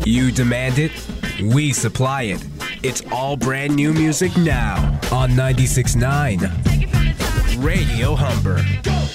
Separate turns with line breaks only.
You demand it, we supply it. It's all brand new music now on 96.9 Radio Humber.